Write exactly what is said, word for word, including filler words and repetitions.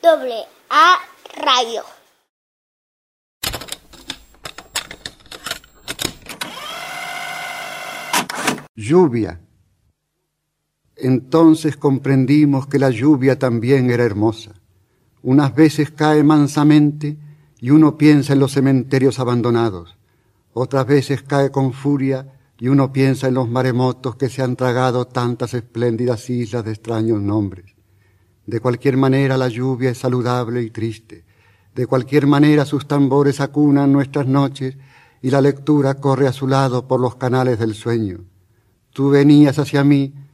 Doble A Radio. Lluvia. Entonces comprendimos que la lluvia también era hermosa. Unas veces cae mansamente y uno piensa en los cementerios abandonados. Otras veces cae con furia y uno piensa en los maremotos que se han tragado tantas espléndidas islas de extraños nombres. De cualquier manera la lluvia es saludable y triste. De cualquier manera sus tambores acunan nuestras noches y la lectura corre a su lado por los canales del sueño. Tú venías hacia mí